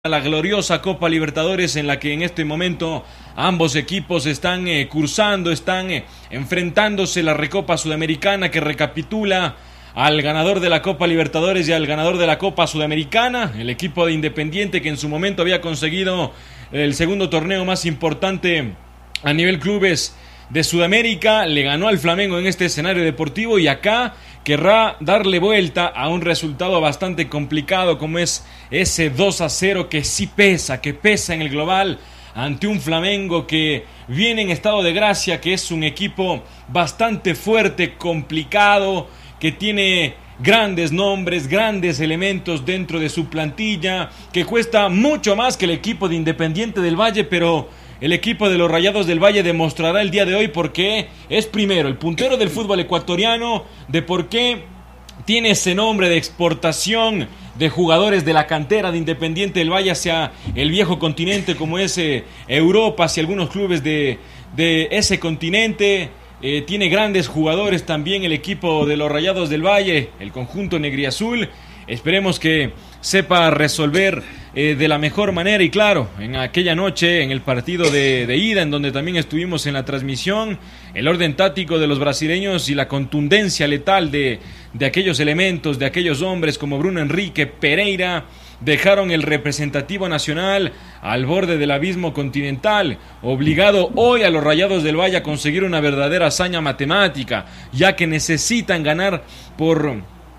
a la gloriosa Copa Libertadores, en la que en este momento ambos equipos están cursando, están enfrentándose. La Recopa Sudamericana, que recapitula al ganador de la Copa Libertadores y al ganador de la Copa Sudamericana, el equipo de Independiente, que en su momento había conseguido el segundo torneo más importante a nivel clubes de Sudamérica, le ganó al Flamengo en este escenario deportivo, y acá querrá darle vuelta a un resultado bastante complicado como es ese 2-0 que sí pesa, que pesa en el global, ante un Flamengo que viene en estado de gracia, que es un equipo bastante fuerte, complicado, que tiene grandes nombres, grandes elementos dentro de su plantilla, que cuesta mucho más que el equipo de Independiente del Valle, pero el equipo de los Rayados del Valle demostrará el día de hoy por qué es primero, el puntero del fútbol ecuatoriano, de por qué tiene ese nombre de exportación de jugadores de la cantera de Independiente del Valle hacia el viejo continente, como es Europa, hacia algunos clubes de ese continente. Tiene grandes jugadores también el equipo de los Rayados del Valle, el conjunto negriazul. Esperemos que sepa resolver de la mejor manera. Y claro, en aquella noche, en el partido de ida, en donde también estuvimos en la transmisión, el orden táctico de los brasileños y la contundencia letal de aquellos elementos, de aquellos hombres como Bruno Henrique, Pereira, dejaron el representativo nacional al borde del abismo continental, obligado hoy a los Rayados del Valle a conseguir una verdadera hazaña matemática, ya que necesitan ganar por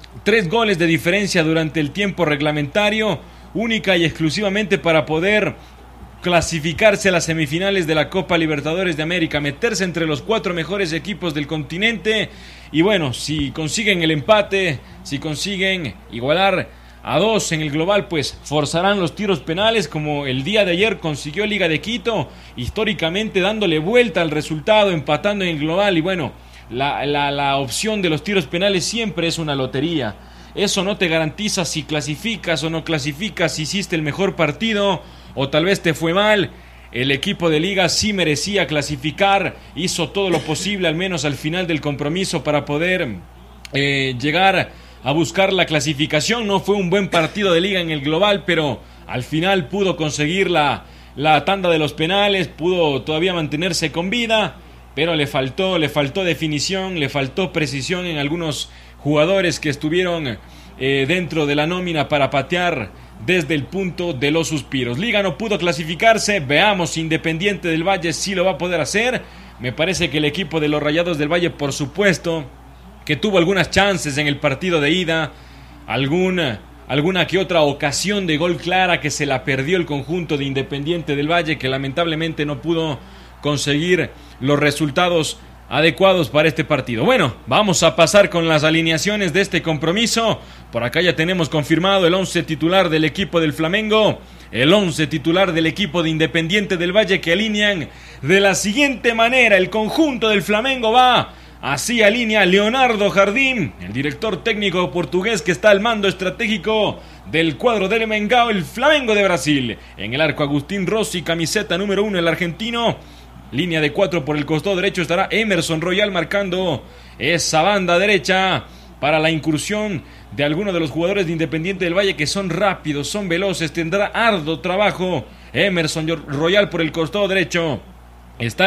3 goles de diferencia durante el tiempo reglamentario, única y exclusivamente para poder clasificarse a las semifinales de la Copa Libertadores de América, meterse entre los 4 mejores equipos del continente. Y bueno, si consiguen el empate, si consiguen igualar a 2 en el global, pues forzarán los tiros penales, como el día de ayer consiguió Liga de Quito, históricamente dándole vuelta al resultado, empatando en el global. Y bueno, la opción de los tiros penales siempre es una lotería. Eso no te garantiza si clasificas o no clasificas, si hiciste el mejor partido o tal vez te fue mal. El equipo de Liga sí merecía clasificar, hizo todo lo posible, al menos al final del compromiso, para poder llegar a buscar la clasificación. No fue un buen partido de Liga en el global, pero al final pudo conseguir la tanda de los penales, pudo todavía mantenerse con vida, pero le faltó definición, le faltó precisión en algunos jugadores que estuvieron dentro de la nómina para patear desde el punto de los suspiros. Liga no pudo clasificarse, veamos si Independiente del Valle sí lo va a poder hacer. Me parece que el equipo de los Rayados del Valle, por supuesto, que tuvo algunas chances en el partido de ida, alguna que otra ocasión de gol clara que se la perdió el conjunto de Independiente del Valle, que lamentablemente no pudo conseguir los resultados adecuados para este partido. Bueno, vamos a pasar con las alineaciones de este compromiso. Por acá ya tenemos confirmado el 11 titular del equipo del Flamengo, el 11 titular del equipo de Independiente del Valle, que alinean de la siguiente manera. El conjunto del Flamengo va así, alinea Leonardo Jardim, el director técnico portugués que está al mando estratégico del cuadro del Mengao, el Flamengo de Brasil. En el arco, Agustín Rossi, camiseta número 1, el argentino. Línea de 4 por el costado derecho estará Emerson Royal marcando esa banda derecha para la incursión de algunos de los jugadores de Independiente del Valle, que son rápidos, son veloces, tendrá arduo trabajo. Emerson Royal por el costado derecho. Está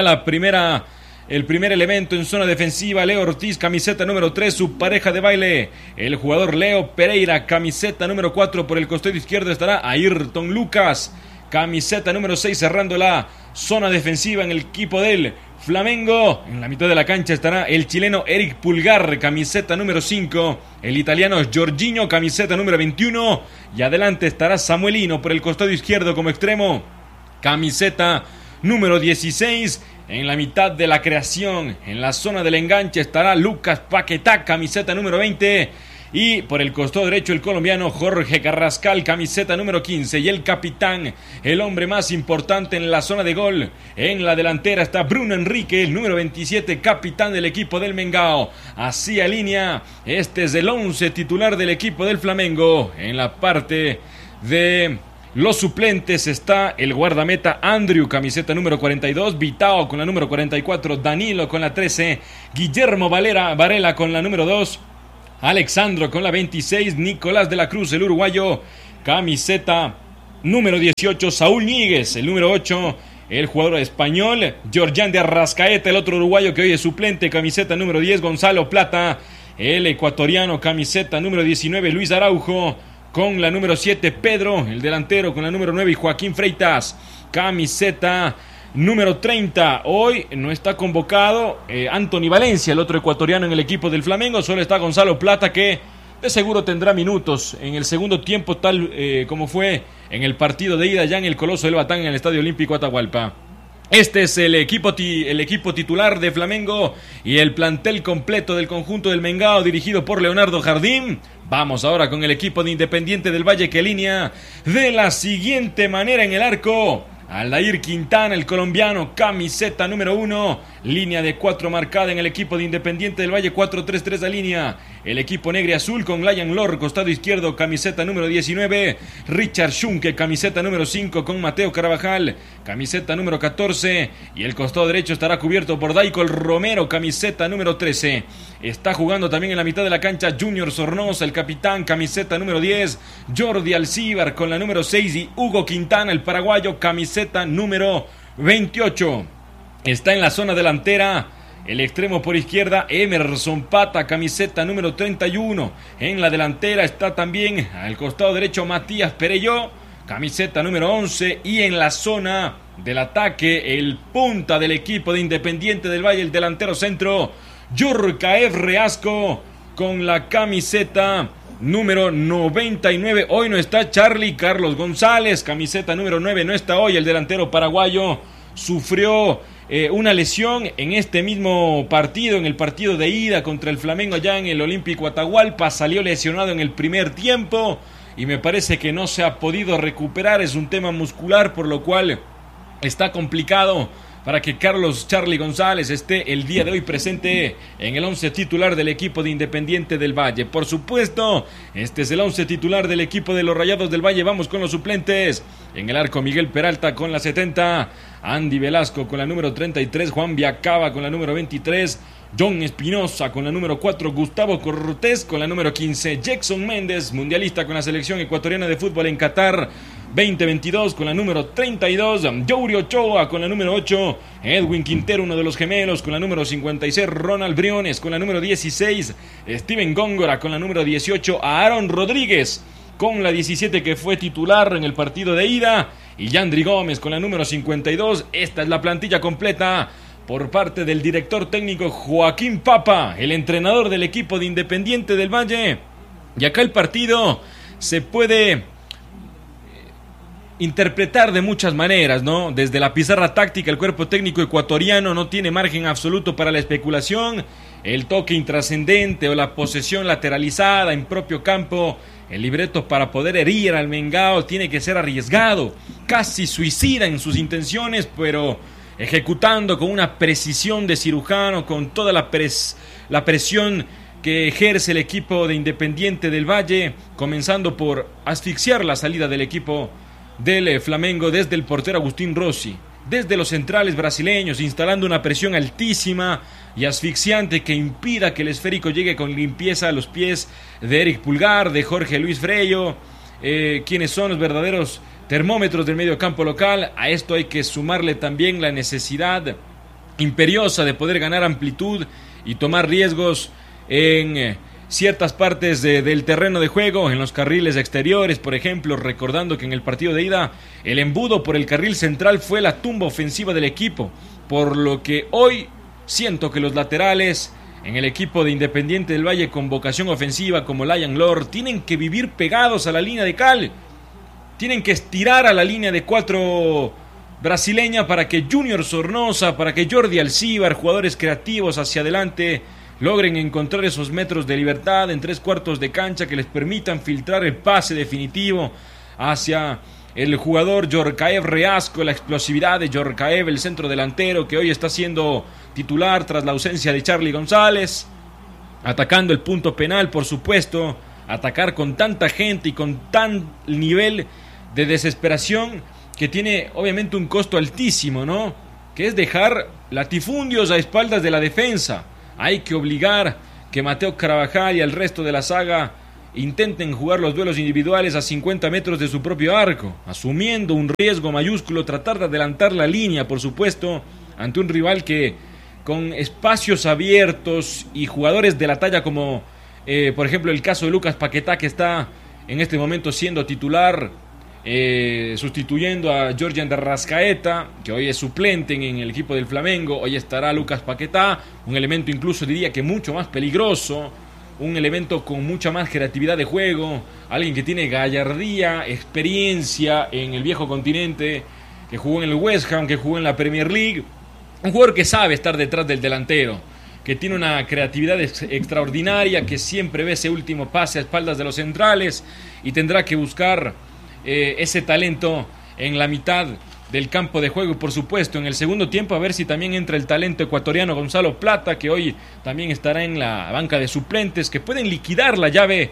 el primer elemento en zona defensiva, Leo Ortiz, camiseta número 3, su pareja de baile, el jugador Leo Pereira, camiseta número 4, por el costado izquierdo estará Ayrton Lucas, camiseta número 6, cerrando la zona defensiva en el equipo del Flamengo. En la mitad de la cancha estará el chileno Eric Pulgar, camiseta número 5, el italiano Jorginho, camiseta número 21, y adelante estará Samuelino por el costado izquierdo como extremo, camiseta número 16. En la mitad de la creación, en la zona del enganche, estará Lucas Paquetá, camiseta número 20. Y por el costado derecho, el colombiano Jorge Carrascal, camiseta número 15. Y el capitán, el hombre más importante en la zona de gol, en la delantera está Bruno Henrique, el número 27, capitán del equipo del Mengao. Así alinea, este es el 11 titular del equipo del Flamengo. En la parte de los suplentes está el guardameta Andrew, camiseta número 42, Vitao con la número 44, Danilo con la 13, Guillermo Varela con la número 2, Alexandro con la 26, Nicolás de la Cruz, el uruguayo, camiseta número 18, Saúl Ñíguez. El número 8, el jugador español, Georgián de Arrascaeta, el otro uruguayo que hoy es suplente, camiseta número 10, Gonzalo Plata. El ecuatoriano, camiseta número 19, Luis Araujo. Con la número 7, Pedro, el delantero, con la número 9, y Joaquín Freitas, camiseta número 30. Hoy no está convocado Anthony Valencia, el otro ecuatoriano en el equipo del Flamengo. Solo está Gonzalo Plata, que de seguro tendrá minutos en el segundo tiempo, tal como fue en el partido de ida ya en el Coloso del Batán en el Estadio Olímpico Atahualpa. Este es el equipo titular de Flamengo y el plantel completo del conjunto del Mengao, dirigido por Leonardo Jardín. Vamos ahora con el equipo de Independiente del Valle, que alinea de la siguiente manera en el arco: Aldair Quintana, el colombiano, camiseta número 1, línea de 4 marcada en el equipo de Independiente del Valle, 4-3-3 de línea. El equipo negro y azul con Lyon Lor, costado izquierdo, camiseta número 19, Richard Schunke, camiseta número 5, con Mateo Carvajal, camiseta número 14, y el costado derecho estará cubierto por Daicol Romero, camiseta número 13. Está jugando también en la mitad de la cancha Junior Sornosa, el capitán, camiseta número 10, Jordi Alcíbar con la número 6, y Hugo Quintana, el paraguayo, camiseta número 28. Está en la zona delantera el extremo por izquierda, Emerson Pata, camiseta número 31. En la delantera está también al costado derecho Matías Perelló, camiseta número 11. Y en la zona del ataque, el punta del equipo de Independiente del Valle, el delantero centro, Yorkaev Reasco, con la camiseta número 99. Hoy no está Charlie Carlos González, camiseta número 9. No está hoy el delantero paraguayo. Sufrió una lesión en este mismo partido, en el partido de ida contra el Flamengo allá en el Olímpico Atahualpa. Salió lesionado en el primer tiempo y me parece que no se ha podido recuperar. Es un tema muscular, por lo cual está complicado para que Carlos Charlie González esté el día de hoy presente en el 11 titular del equipo de Independiente del Valle. Por supuesto, este es el 11 titular del equipo de los Rayados del Valle. Vamos con los suplentes. En el arco, Miguel Peralta con la 70, Andy Velasco con la número 33, Juan Viacaba con la número 23, John Espinosa con la número 4, Gustavo Cortés con la número 15, Jackson Méndez, mundialista con la selección ecuatoriana de fútbol en Qatar 2022 con la número 32, Youri Ochoa con la número 8, Edwin Quintero, uno de los gemelos, con la número 56, Ronald Briones con la número 16, Steven Góngora con la número 18, Aaron Rodríguez con la 17, que fue titular en el partido de ida, y Yandri Gómez con la número 52. Esta es la plantilla completa por parte del director técnico Joaquín Papa, el entrenador del equipo de Independiente del Valle. Y acá el partido se puede interpretar de muchas maneras, ¿no? Desde la pizarra táctica, el cuerpo técnico ecuatoriano no tiene margen absoluto para la especulación. El toque intrascendente o la posesión lateralizada en propio campo, el libreto para poder herir al Mengao tiene que ser arriesgado, casi suicida en sus intenciones, pero ejecutando con una precisión de cirujano, con toda la presión que ejerce el equipo de Independiente del Valle, comenzando por asfixiar la salida del equipo del Flamengo desde el portero Agustín Rossi, desde los centrales brasileños, instalando una presión altísima y asfixiante que impida que el esférico llegue con limpieza a los pies de Eric Pulgar, de Jorge Luis Freyo, quienes son los verdaderos termómetros del medio campo local. A esto hay que sumarle también la necesidad imperiosa de poder ganar amplitud y tomar riesgos en ciertas partes del terreno de juego, en los carriles exteriores, por ejemplo, recordando que en el partido de ida el embudo por el carril central fue la tumba ofensiva del equipo, por lo que hoy siento que los laterales en el equipo de Independiente del Valle con vocación ofensiva como Lyon Lor tienen que vivir pegados a la línea de cal, tienen que estirar a la línea de 4 brasileña para que Junior Sornosa, para que Jordi Alcíbar, jugadores creativos hacia adelante, logren encontrar esos metros de libertad en 3/4 de cancha que les permitan filtrar el pase definitivo hacia el jugador Yorkaev Reasco, la explosividad de Yorkaev, el centro delantero que hoy está siendo titular tras la ausencia de Charlie González, atacando el punto penal, por supuesto, atacar con tanta gente y con tan nivel de desesperación que tiene obviamente un costo altísimo, ¿no? Que es dejar latifundios a espaldas de la defensa. Hay que obligar que Mateo Carvajal y el resto de la saga intenten jugar los duelos individuales a 50 metros de su propio arco, asumiendo un riesgo mayúsculo, tratar de adelantar la línea, por supuesto, ante un rival que con espacios abiertos y jugadores de la talla como, por ejemplo, el caso de Lucas Paquetá, que está en este momento siendo titular, sustituyendo a Georgian de Arrascaeta, que hoy es suplente en el equipo del Flamengo. Hoy estará Lucas Paquetá, un elemento incluso diría que mucho más peligroso, un elemento con mucha más creatividad de juego, alguien que tiene gallardía, experiencia en el viejo continente, que jugó en el West Ham, que jugó en la Premier League, un jugador que sabe estar detrás del delantero, que tiene una creatividad extraordinaria, que siempre ve ese último pase a espaldas de los centrales y tendrá que buscar ese talento en la mitad del campo de juego y por supuesto en el segundo tiempo a ver si también entra el talento ecuatoriano Gonzalo Plata, que hoy también estará en la banca de suplentes, que pueden liquidar la llave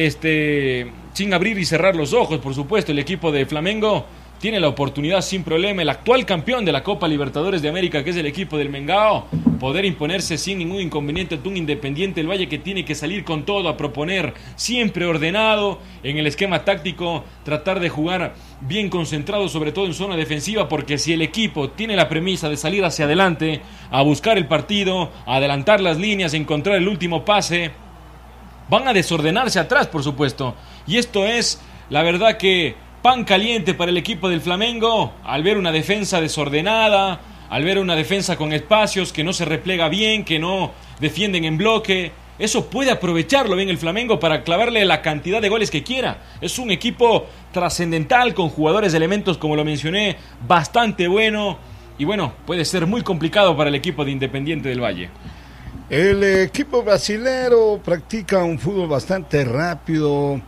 sin abrir y cerrar los ojos. Por supuesto, el equipo de Flamengo tiene la oportunidad sin problema, el actual campeón de la Copa Libertadores de América, que es el equipo del Mengao, poder imponerse sin ningún inconveniente ante un Independiente del Valle que tiene que salir con todo a proponer, siempre ordenado en el esquema táctico, tratar de jugar bien concentrado, sobre todo en zona defensiva, porque si el equipo tiene la premisa de salir hacia adelante, a buscar el partido, a adelantar las líneas, encontrar el último pase, van a desordenarse atrás, por supuesto, y esto es, la verdad que pan caliente para el equipo del Flamengo, al ver una defensa desordenada, al ver una defensa con espacios, que no se replega bien, que no defienden en bloque. Eso puede aprovecharlo bien el Flamengo para clavarle la cantidad de goles que quiera. Es un equipo trascendental con jugadores de elementos, como lo mencioné, bastante bueno. Y bueno, puede ser muy complicado para el equipo de Independiente del Valle. El equipo brasilero practica un fútbol bastante rápido,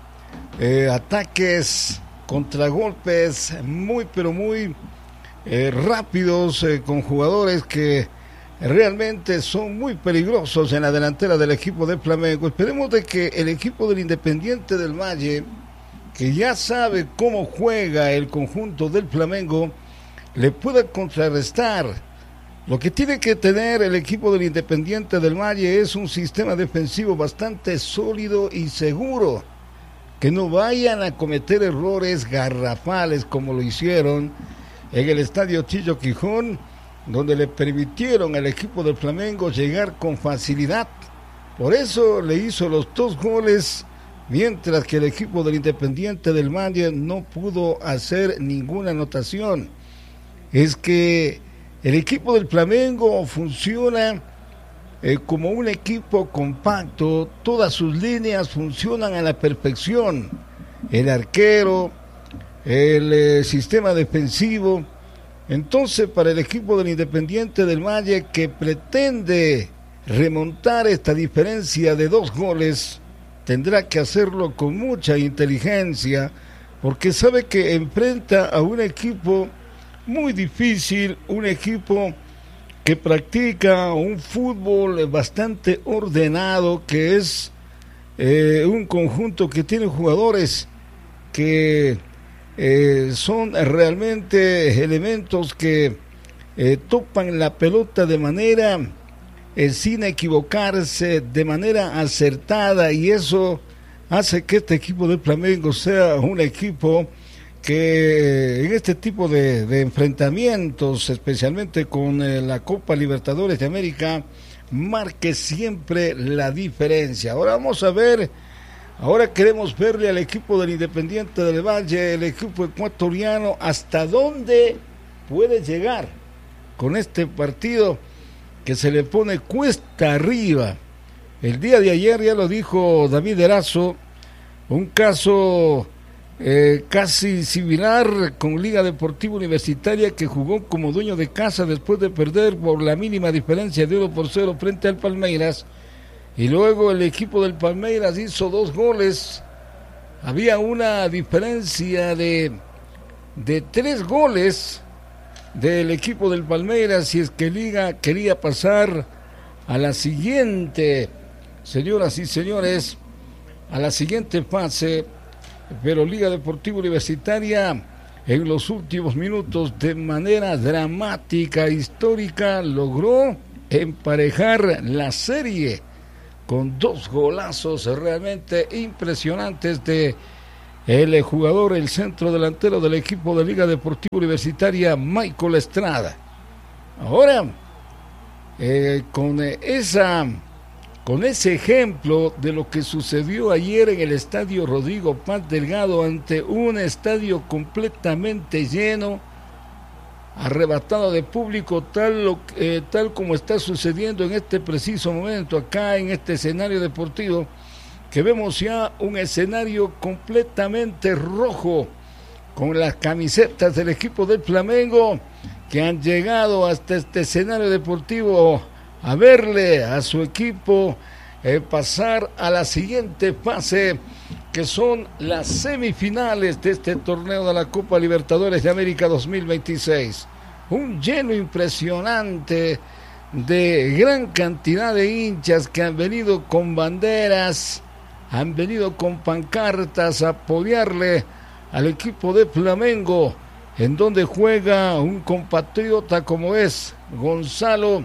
ataques, contragolpes muy pero muy rápidos, con jugadores que realmente son muy peligrosos en la delantera del equipo de Flamengo. Esperemos de que el equipo del Independiente del Valle, que ya sabe cómo juega el conjunto del Flamengo, le pueda contrarrestar. Lo que tiene que tener el equipo del Independiente del Valle es un sistema defensivo bastante sólido y seguro, que no vayan a cometer errores garrafales como lo hicieron en el estadio Chillo Quijón, donde le permitieron al equipo del Flamengo llegar con facilidad. Por eso le hizo los 2 goles, mientras que el equipo del Independiente del Valle no pudo hacer ninguna anotación. Es que el equipo del Flamengo funciona como un equipo compacto, todas sus líneas funcionan a la perfección, el arquero, el sistema defensivo. Entonces, para el equipo del Independiente del Valle, que pretende remontar esta diferencia de 2 goles, tendrá que hacerlo con mucha inteligencia, porque sabe que enfrenta a un equipo muy difícil, un equipo que practica un fútbol bastante ordenado, que es un conjunto que tiene jugadores que son realmente elementos que topan la pelota de manera sin equivocarse, de manera acertada, y eso hace que este equipo del Flamengo sea un equipo que en este tipo de enfrentamientos, especialmente con la Copa Libertadores de América, marque siempre la diferencia. Ahora vamos a ver, ahora queremos verle al equipo del Independiente del Valle, el equipo ecuatoriano, hasta dónde puede llegar con este partido que se le pone cuesta arriba. El día de ayer, ya lo dijo David Erazo, un caso casi similar con Liga Deportiva Universitaria, que jugó como dueño de casa después de perder por la mínima diferencia de 1-0 frente al Palmeiras, y luego el equipo del Palmeiras hizo 2 goles. Había una diferencia de 3 goles del equipo del Palmeiras si es que Liga quería pasar a la siguiente, señoras y señores, a la siguiente fase. Pero Liga Deportiva Universitaria en los últimos minutos, de manera dramática, histórica, logró emparejar la serie con 2 golazos realmente impresionantes de el jugador, el centro delantero del equipo de Liga Deportiva Universitaria, Michael Estrada. Ahora, con ese ejemplo de lo que sucedió ayer en el estadio Rodrigo Paz Delgado, ante un estadio completamente lleno, arrebatado de público, tal como está sucediendo en este preciso momento acá en este escenario deportivo, que vemos ya un escenario completamente rojo, con las camisetas del equipo del Flamengo, que han llegado hasta este escenario deportivo a verle a su equipo pasar a la siguiente fase, que son las semifinales de este torneo de la Copa Libertadores de América 2026. Un lleno impresionante de gran cantidad de hinchas que han venido con banderas, han venido con pancartas a apoyarle al equipo de Flamengo, en donde juega un compatriota como es Gonzalo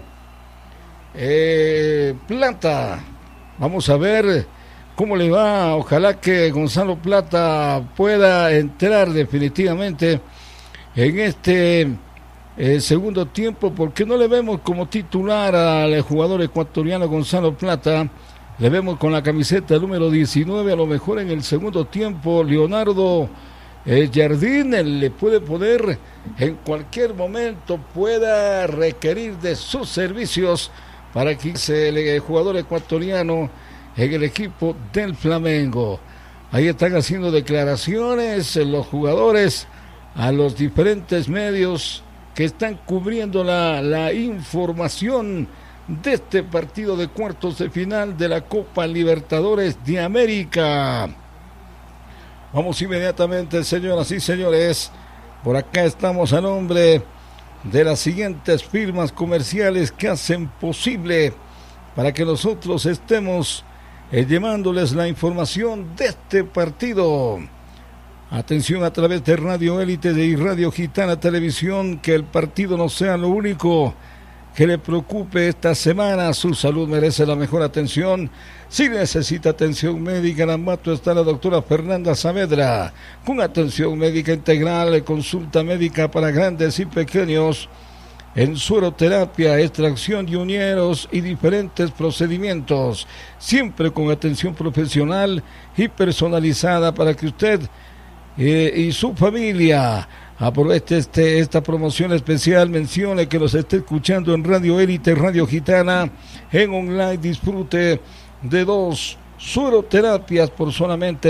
Plata. Vamos a ver cómo le va. Ojalá que Gonzalo Plata pueda entrar definitivamente en este segundo tiempo, porque no le vemos como titular al jugador ecuatoriano Gonzalo Plata. Le vemos con la camiseta número 19, a lo mejor en el segundo tiempo Leonardo Jardín le puede poner en cualquier momento, pueda requerir de sus servicios para que el jugador ecuatoriano en el equipo del Flamengo. Ahí están haciendo declaraciones los jugadores a los diferentes medios que están cubriendo la información de este partido de cuartos de final de la Copa Libertadores de América. Vamos inmediatamente, señoras y señores. Por acá estamos a nombre de las siguientes firmas comerciales que hacen posible para que nosotros estemos llevándoles la información de este partido. Atención a través de Radio Élite y Radio Gitana Televisión, que el partido no sea lo único que le preocupe esta semana. Su salud merece la mejor atención. Si necesita atención médica, en Ambato está la doctora Fernanda Saavedra, con atención médica integral, consulta médica para grandes y pequeños, en sueroterapia, extracción de uñeros y diferentes procedimientos, siempre con atención profesional y personalizada para que usted y su familia aproveche esta promoción especial. Mencione que los esté escuchando en Radio Élite, Radio Gitana, en online. Disfrute de 2 sueroterapias por solamente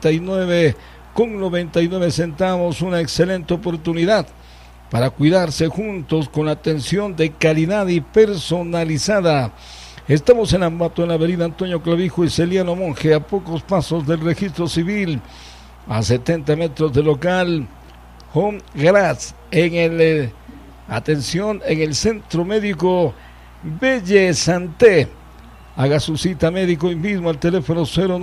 39,99 centavos. Una excelente oportunidad para cuidarse juntos con atención de calidad y personalizada. Estamos en Ambato, en la avenida Antonio Clavijo y Celiano Monje, a pocos pasos del registro civil, a 70 metros del local Home Graz, atención, en el centro médico Belle Santé. Haga su cita médico hoy mismo al teléfono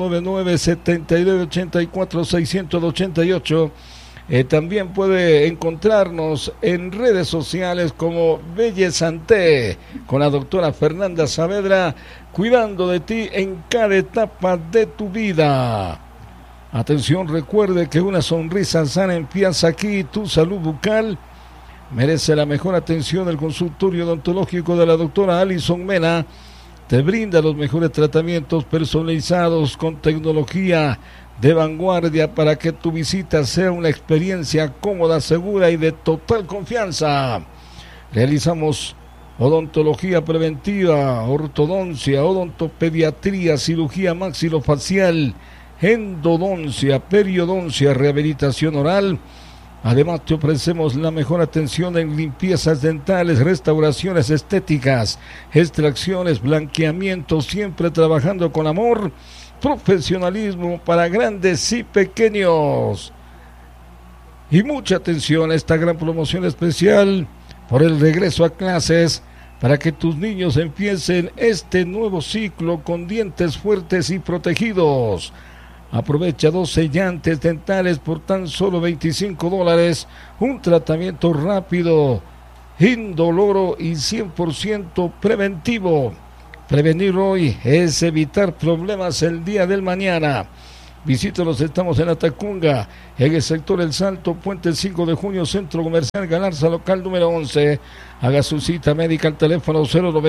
099-7984-688. También puede encontrarnos en redes sociales como Belle Santé, con la doctora Fernanda Saavedra, cuidando de ti en cada etapa de tu vida. Atención, recuerde que una sonrisa sana empieza aquí. Tu salud bucal merece la mejor atención. El consultorio odontológico de la doctora Alison Mena te brinda los mejores tratamientos personalizados con tecnología de vanguardia para que tu visita sea una experiencia cómoda, segura y de total confianza. Realizamos odontología preventiva, ortodoncia, odontopediatría, cirugía maxilofacial, endodoncia, periodoncia, rehabilitación oral. Además te ofrecemos la mejor atención en limpiezas dentales, restauraciones estéticas, extracciones, blanqueamientos, siempre trabajando con amor, profesionalismo para grandes y pequeños. Y mucha atención a esta gran promoción especial por el regreso a clases, para que tus niños empiecen este nuevo ciclo con dientes fuertes y protegidos. Aprovecha 2 sellantes dentales por tan solo $25. Un tratamiento rápido, indoloro y 100% preventivo. Prevenir hoy es evitar problemas el día del mañana. Visítanos, estamos en Latacunga, en el sector El Salto, Puente 5 de Junio, Centro Comercial Galarza, local número 11. Haga su cita médica al teléfono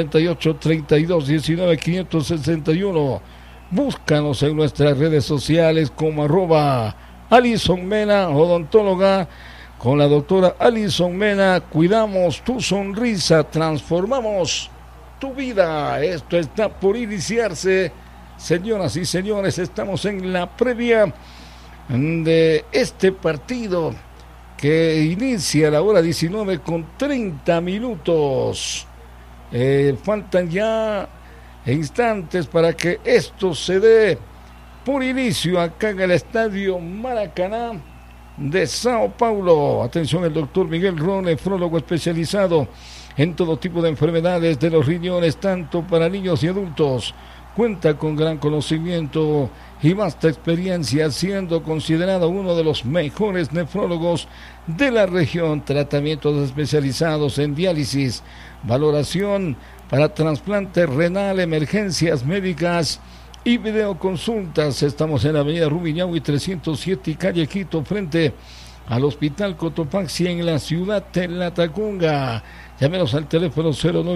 098-3219-561. Búscanos en nuestras redes sociales como @Alison Mena, odontóloga. Con la doctora Alison Mena, cuidamos tu sonrisa, transformamos tu vida. Esto está por iniciarse. Señoras y señores, estamos en la previa de este partido que inicia a la hora 19 con 30 minutos. Faltan ya instantes para que esto se dé por inicio acá en el Estadio Maracaná de Sao Paulo. Atención, el doctor Miguel Ron, nefrólogo especializado en todo tipo de enfermedades de los riñones, tanto para niños y adultos. Cuenta con gran conocimiento y vasta experiencia, siendo considerado uno de los mejores nefrólogos de la región. Tratamientos especializados en diálisis, valoración para trasplante renal, emergencias médicas y videoconsultas. Estamos en la avenida Rumiñahui 307 y calle Quito, frente al Hospital Cotopaxi, en la ciudad de Latacunga. Llámenos al teléfono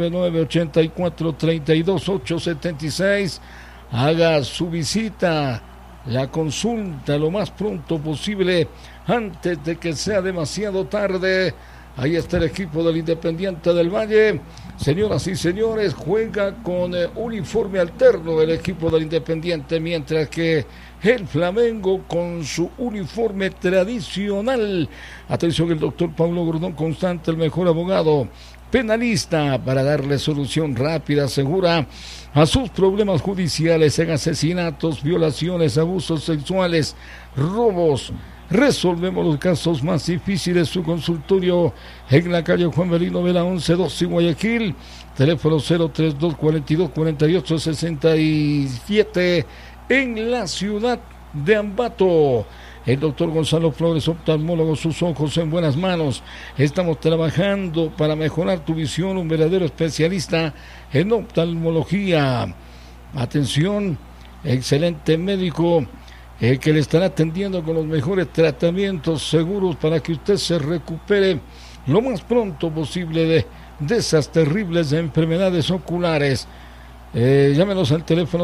099-84-32-876. Haga su visita, la consulta lo más pronto posible, antes de que sea demasiado tarde. Ahí está el equipo del Independiente del Valle. Señoras y señores, juega con uniforme alterno el equipo del Independiente, mientras que el Flamengo con su uniforme tradicional. Atención, el doctor Pablo Gordón Constante, el mejor abogado penalista, para darle solución rápida, segura a sus problemas judiciales en asesinatos, violaciones, abusos sexuales, robos. Resolvemos los casos más difíciles. Su consultorio en la calle Juan Merino Vela 11-2 en Guayaquil. Teléfono 032-42-48-67 en la ciudad de Ambato. El doctor Gonzalo Flores, oftalmólogo, sus ojos en buenas manos. Estamos trabajando para mejorar tu visión, un verdadero especialista en oftalmología. Atención, excelente médico que le estará atendiendo con los mejores tratamientos seguros para que usted se recupere lo más pronto posible de esas terribles enfermedades oculares. Llámenos al teléfono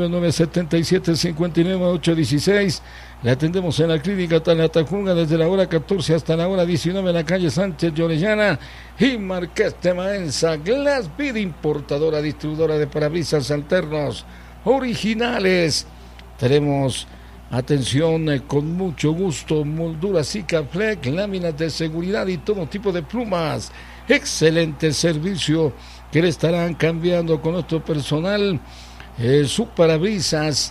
099-77-59-816. Le atendemos en la clínica Tanatacunga desde la hora 14 hasta la hora 19 en la calle Sánchez de Orellana y Marqués de Maenza. Glassbead, importadora, distribuidora de parabrisas alternos originales. Tenemos, atención, con mucho gusto, molduras Sikaflex, láminas de seguridad y todo tipo de plumas. Excelente servicio que le estarán cambiando con nuestro personal su parabrisas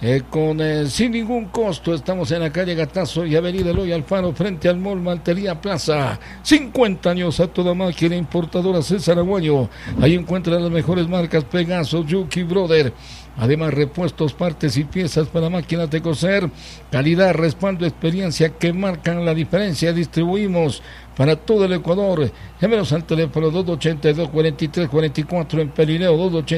sin ningún costo. Estamos en la calle Gatazo y avenida Eloy Alfaro, frente al Mall Maltería Plaza. 50 años a toda máquina, importadora César Aguayo. Ahí encuentran las mejores marcas: Pegaso, Yuki Brother. Además, repuestos, partes y piezas para máquinas de coser. Calidad, respaldo, experiencia que marcan la diferencia. Distribuimos para todo el Ecuador. Llámenos al teléfono 282-4344 en Pelineo,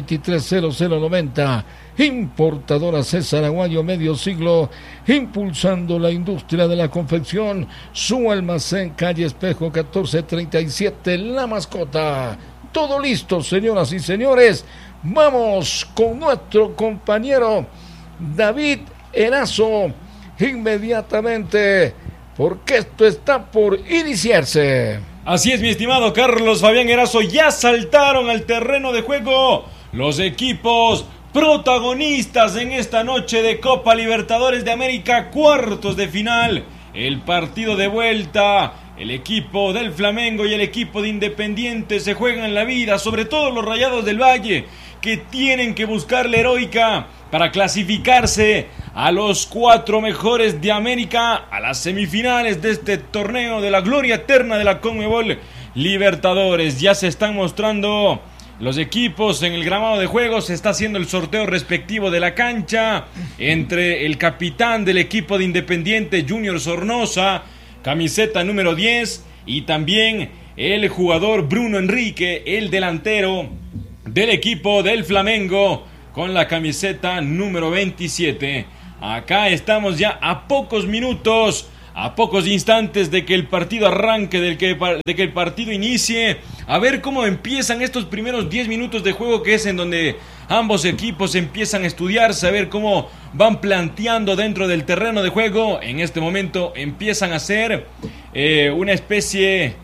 283-0090. Importadora César Aguayo, medio siglo impulsando la industria de la confección. Su almacén, calle Espejo 1437, La Mascota. Todo listo, señoras y señores. Vamos con nuestro compañero David Erazo inmediatamente, porque esto está por iniciarse. Así es, mi estimado Carlos Fabián Erazo. Ya saltaron al terreno de juego los equipos protagonistas en esta noche de Copa Libertadores de América, cuartos de final. El partido de vuelta, el equipo del Flamengo y el equipo de Independiente se juegan la vida, sobre todo los Rayados del Valle, que tienen que buscar la heroica para clasificarse a los 4 mejores de América, a las semifinales de este torneo de la gloria eterna de la Conmebol Libertadores. Ya se están mostrando los equipos en el gramado de juego, se está haciendo el sorteo respectivo de la cancha entre el capitán del equipo de Independiente, Junior Sornosa, camiseta número 10, y también el jugador Bruno Enrique, el delantero del equipo del Flamengo con la camiseta número 27. Acá estamos ya a pocos minutos, a pocos instantes de que el partido arranque, de que el partido inicie. A ver cómo empiezan estos primeros 10 minutos de juego, que es en donde ambos equipos empiezan a estudiarse, a ver cómo van planteando dentro del terreno de juego. En este momento empiezan a hacer una especie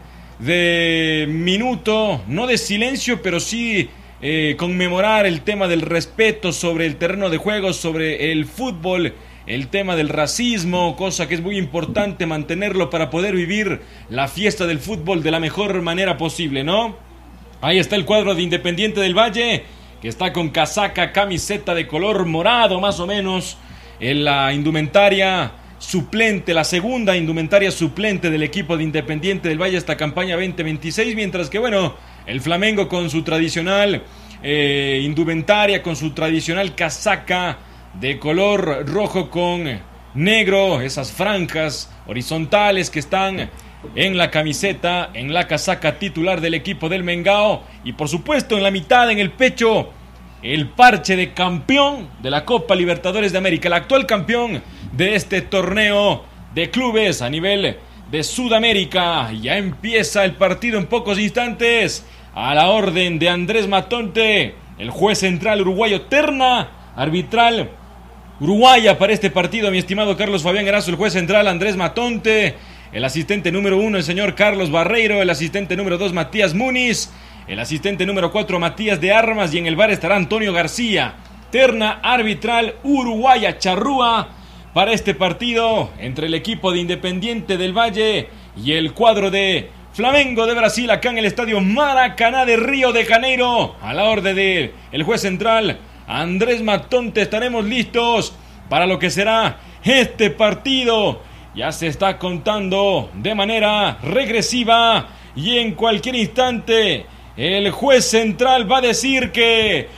de minuto, no de silencio, pero sí conmemorar el tema del respeto sobre el terreno de juego, sobre el fútbol, el tema del racismo, cosa que es muy importante mantenerlo para poder vivir la fiesta del fútbol de la mejor manera posible, ¿no? Ahí está el cuadro de Independiente del Valle, que está con casaca, camiseta de color morado más o menos, en la indumentaria suplente, la segunda indumentaria suplente del equipo de Independiente del Valle esta campaña 2026, mientras que bueno, el Flamengo con su tradicional indumentaria, con su tradicional casaca de color rojo con negro, esas franjas horizontales que están en la camiseta, en la casaca titular del equipo del Mengao, y por supuesto en la mitad, en el pecho, el parche de campeón de la Copa Libertadores de América, el actual campeón de este torneo de clubes a nivel de Sudamérica. Ya empieza el partido en pocos instantes, a la orden de Andrés Matonte, el juez central uruguayo. Terna arbitral uruguaya para este partido, mi estimado Carlos Fabián Erazo, el juez central Andrés Matonte, el asistente número 1 el señor Carlos Barreiro, el asistente número 2 Matías Muniz, el asistente número 4 Matías de Armas, y en el VAR estará Antonio García. Terna arbitral uruguaya charrúa para este partido entre el equipo de Independiente del Valle y el cuadro de Flamengo de Brasil, acá en el estadio Maracaná de Río de Janeiro. A la orden de el juez central Andrés Matonte estaremos listos para lo que será este partido. Ya se está contando de manera regresiva y en cualquier instante el juez central va a decir que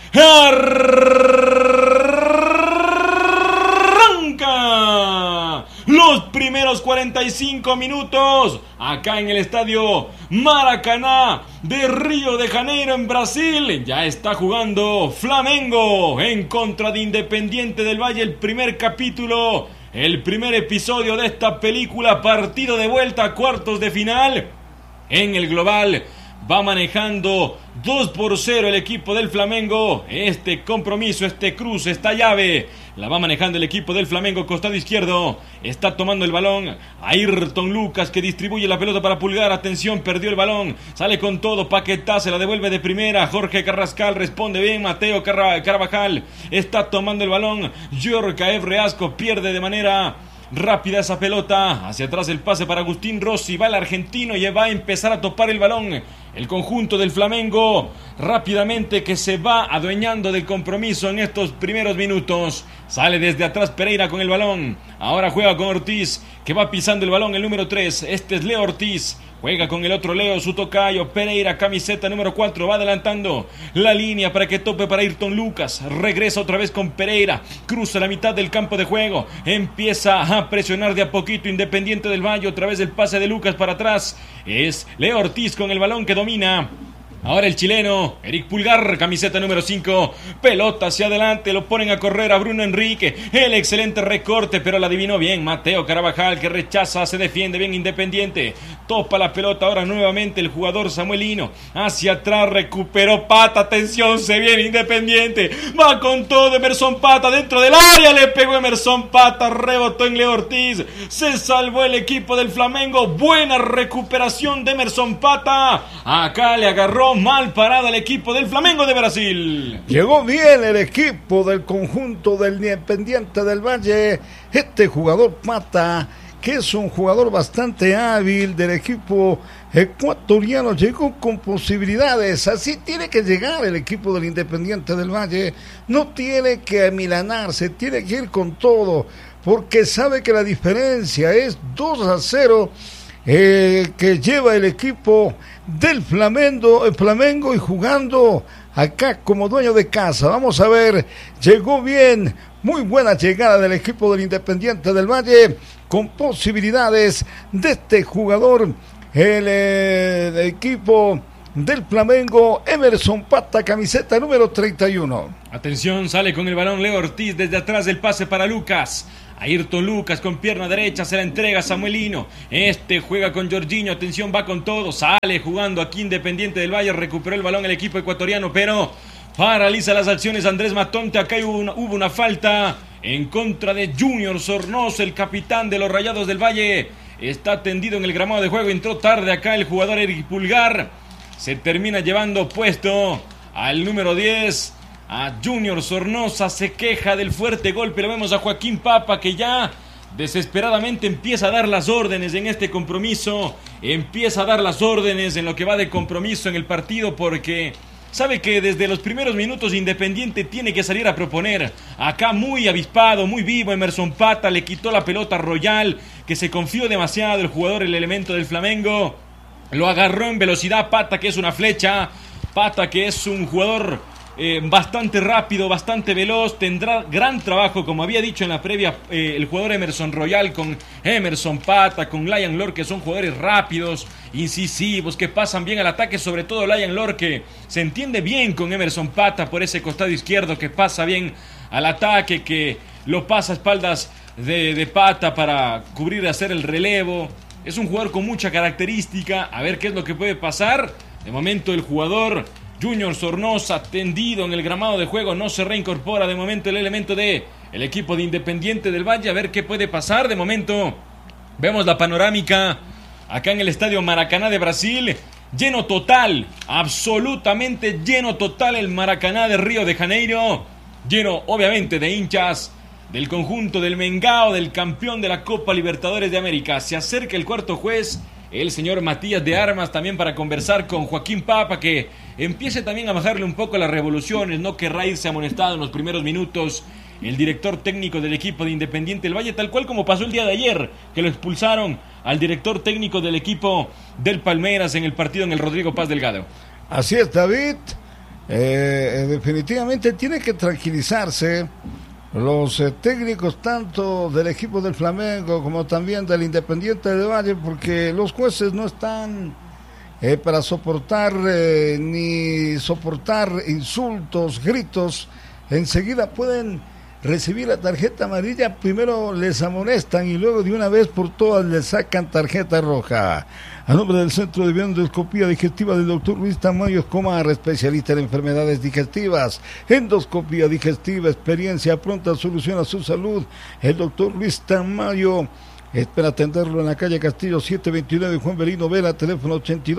arranca los primeros 45 minutos acá en el estadio Maracaná de Río de Janeiro en Brasil. Ya está jugando Flamengo en contra de Independiente del Valle, el primer capítulo, el primer episodio de esta película, partido de vuelta a cuartos de final. En el global va manejando 2-0 el equipo del Flamengo. Este compromiso, este cruce, esta llave la va manejando el equipo del Flamengo, costado izquierdo. Está tomando el balón Ayrton Lucas, que distribuye la pelota para Pulgar. Atención, perdió el balón, sale con todo Paquetá, se la devuelve de primera. Jorge Carrascal responde bien. Mateo Carvajal está tomando el balón. Yorcaev Reasco pierde de manera rápida esa pelota, hacia atrás el pase para Agustín Rossi, va el argentino y va a empezar a topar el balón el conjunto del Flamengo, rápidamente, que se va adueñando del compromiso en estos primeros minutos. Sale desde atrás Pereira con el balón, ahora juega con Ortiz, que va pisando el balón, el número 3, este es Leo Ortiz. Juega con el otro Leo, su tocayo, Pereira, camiseta número 4, va adelantando la línea para que tope para Ayrton Lucas. Regresa otra vez con Pereira, cruza la mitad del campo de juego, empieza a presionar de a poquito Independiente del Valle, otra vez el pase de Lucas para atrás. Es Leo Ortiz con el balón que domina. Ahora el chileno, Eric Pulgar, camiseta número 5, pelota hacia adelante, lo ponen a correr a Bruno Enrique, el excelente recorte, pero la adivinó bien Mateo Carvajal, que rechaza, se defiende bien Independiente, topa la pelota ahora nuevamente el jugador Samuelino, hacia atrás, recuperó Pata, atención, se viene Independiente, va con todo Emerson Pata dentro del área, le pegó Emerson Pata, rebotó en Leo Ortiz, se salvó el equipo del Flamengo, buena recuperación de Emerson Pata, acá le agarró mal parada el equipo del Flamengo de Brasil. Llegó bien el equipo del conjunto del Independiente del Valle. Este jugador Pata, que es un jugador bastante hábil del equipo ecuatoriano, llegó con posibilidades. Así tiene que llegar el equipo del Independiente del Valle. No tiene que amilanarse, tiene que ir con todo, porque sabe que la diferencia es 2-0 que lleva el equipo del Flamengo, y jugando acá como dueño de casa. Vamos a ver, llegó bien, muy buena llegada del equipo del Independiente del Valle, con posibilidades de este jugador, el equipo del Flamengo, Emerson Pata, camiseta número 31. Atención, sale con el balón Leo Ortiz desde atrás del pase para Lucas. Ayrton Lucas con pierna derecha, se la entrega a Samuelino. Juega con Jorginho, atención, va con todo. Sale jugando aquí Independiente del Valle, recuperó el balón el equipo ecuatoriano, pero paraliza las acciones Andrés Matonte. Acá hubo una falta en contra de Junior Sornosa, el capitán de los Rayados del Valle. Está tendido en el gramado de juego, entró tarde acá el jugador Eric Pulgar. Se termina llevando puesto al número 10. A Junior Sornosa, se queja del fuerte golpe. Lo vemos a Joaquín Papa, que ya desesperadamente empieza a dar las órdenes en este compromiso. Empieza a dar las órdenes en lo que va de compromiso en el partido, porque sabe que desde los primeros minutos Independiente tiene que salir a proponer. Acá muy avispado, muy vivo Emerson Pata, le quitó la pelota a Royal, que se confió demasiado el jugador, el elemento del Flamengo. Lo agarró en velocidad Pata, que es una flecha. Pata, que es un jugador bastante rápido, bastante veloz, tendrá gran trabajo, como había dicho en la previa el jugador Emerson Royal, con Emerson Pata, con Lion Lord, que son jugadores rápidos, incisivos, que pasan bien al ataque, sobre todo Lion Lord, que se entiende bien con Emerson Pata por ese costado izquierdo, que pasa bien al ataque, que lo pasa a espaldas de Pata para cubrir y hacer el relevo. Es un jugador con mucha característica. A ver qué es lo que puede pasar. De momento el jugador Junior Sornosa, tendido en el gramado de juego, no se reincorpora de momento el elemento de el equipo de Independiente del Valle. A ver qué puede pasar. De momento vemos la panorámica acá en el estadio Maracaná de Brasil. Lleno total, absolutamente lleno total el Maracaná de Río de Janeiro. Lleno obviamente de hinchas del conjunto del Mengao, del campeón de la Copa Libertadores de América. Se acerca el cuarto juez, el señor Matías de Armas, también para conversar con Joaquín Papa, que empiece también a bajarle un poco las revoluciones. No querrá irse amonestado en los primeros minutos el director técnico del equipo de Independiente del Valle, tal cual como pasó el día de ayer, que lo expulsaron al director técnico del equipo del Palmeiras en el partido en el Rodrigo Paz Delgado. Así es, David. Definitivamente tiene que tranquilizarse los técnicos tanto del equipo del Flamengo como también del Independiente del Valle, porque los jueces no están para soportar ni soportar insultos, gritos. Enseguida pueden recibir la tarjeta amarilla, primero les amonestan y luego de una vez por todas les sacan tarjeta roja. A nombre del Centro de Endoscopía Digestiva del Dr. Luis Tamayo Escobar, especialista en enfermedades digestivas, endoscopía digestiva, experiencia, pronta solución a su salud. El Dr. Luis Tamayo espera atenderlo en la calle Castillo 729 Juan Belino Vela, teléfono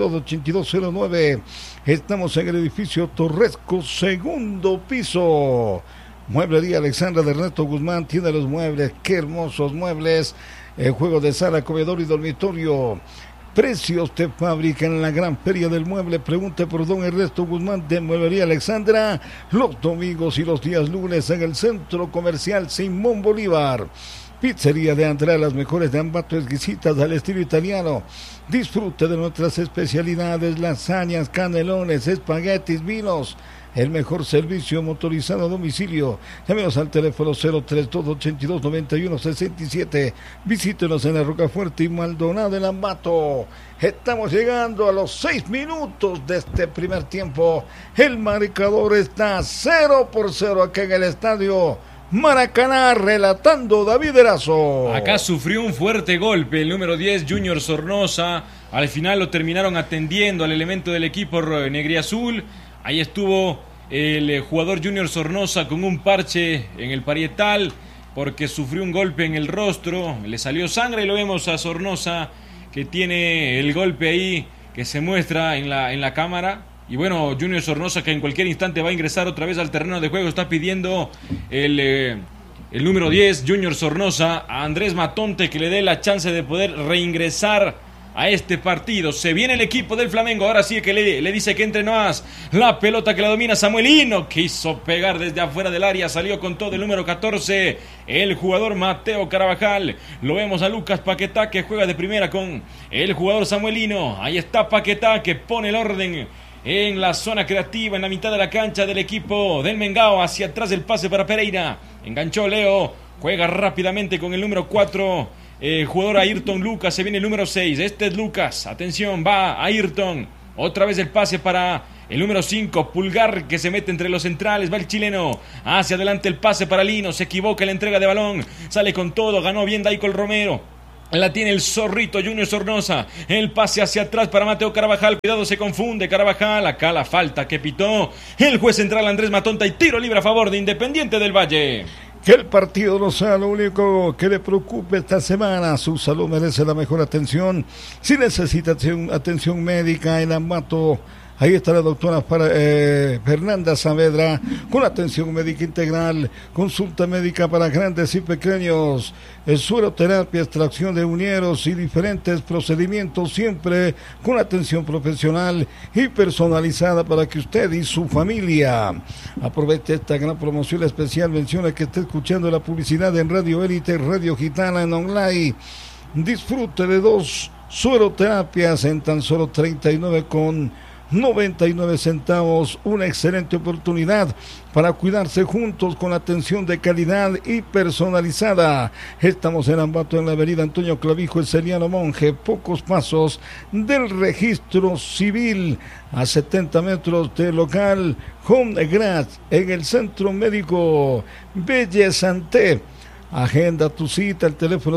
82-8209. Estamos en el edificio Torresco, segundo piso. Mueblería Alexandra de Ernesto Guzmán tiene los muebles, qué hermosos muebles, juego de sala, comedor y dormitorio. Precios de fábrica en la gran feria del mueble. Pregunte por don Ernesto Guzmán de Mueblería Alexandra, los domingos y los días lunes en el Centro Comercial Simón Bolívar. Pizzería de Andrea, las mejores de Ambato, exquisitas al estilo italiano. Disfrute de nuestras especialidades, lasañas, canelones, espaguetis, vinos. El mejor servicio motorizado a domicilio. Llámenos al teléfono 032-82-91-67. Visítenos en la Rocafuerte y Maldonado en Ambato. Estamos llegando a los 6 minutos de este primer tiempo. El marcador está 0-0 acá en el estadio Maracaná, relatando David Erazo. Acá sufrió un fuerte golpe el número 10, Junior Sornosa. Al final lo terminaron atendiendo al elemento del equipo negriazul. Ahí estuvo el jugador Junior Sornosa con un parche en el parietal porque sufrió un golpe en el rostro, le salió sangre y lo vemos a Sornosa que tiene el golpe ahí que se muestra en la cámara. Y bueno, Junior Sornosa, que en cualquier instante va a ingresar otra vez al terreno de juego, está pidiendo el número 10, Junior Sornosa, a Andrés Matonte que le dé la chance de poder reingresar a este partido. Se viene el equipo del Flamengo, ahora sí que le dice que entre más. La pelota que la domina Samuelino, quiso pegar desde afuera del área, salió con todo el número 14, el jugador Mateo Carabajal. Lo vemos a Lucas Paquetá que juega de primera con el jugador Samuelino. Ahí está Paquetá que pone el orden en la zona creativa, en la mitad de la cancha del equipo del Mengao. Hacia atrás el pase para Pereira, enganchó Leo, juega rápidamente con el número 4, jugador Ayrton Lucas. Se viene el número 6, este es Lucas, atención, va Ayrton, Otra vez el pase para el número 5, Pulgar, que se mete entre los centrales. Va el chileno hacia adelante, el pase para Lino. Se equivoca en la entrega de balón. Sale con todo, ganó bien Daicol Romero. La tiene el zorrito Junior Sornosa. El pase hacia atrás para Mateo Carvajal. Cuidado, se confunde Carvajal. Acá la falta que pitó el juez central Andrés Matonta. Y tiro libre a favor de Independiente del Valle. Que el partido no sea lo único que le preocupe esta semana. Su salud merece la mejor atención. Si necesita atención médica en Ambato, ahí está la doctora Fernanda Saavedra con atención médica integral, consulta médica para grandes y pequeños, sueroterapia, extracción de unieros y diferentes procedimientos, siempre con atención profesional y personalizada para que usted y su familia aproveche esta gran promoción especial. Menciona que está escuchando la publicidad en Radio Élite, Radio Gitana en online. Disfrute de 2 sueroterapias en tan solo 39,99 centavos, una excelente oportunidad para cuidarse juntos con atención de calidad y personalizada. Estamos en Ambato, en la avenida Antonio Clavijo, el Celiano Monje, pocos pasos del registro civil, a 70 metros del local Home Graz, en el centro médico Bellesanté. Agenda tu cita al teléfono